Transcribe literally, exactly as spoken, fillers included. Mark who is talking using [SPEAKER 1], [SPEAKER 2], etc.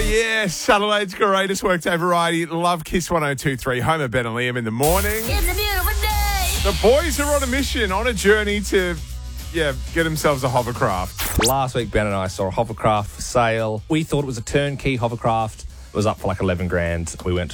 [SPEAKER 1] yes. Adelaide's greatest workday variety. Love Kiss one oh two point three. Homer, Ben and Liam in the morning.
[SPEAKER 2] It's a beautiful day.
[SPEAKER 1] The boys are on a mission, on a journey to, yeah, get themselves a hovercraft.
[SPEAKER 3] Last week, Ben and I saw a hovercraft for sale. We thought it was a turnkey hovercraft. It was up for like eleven grand. We went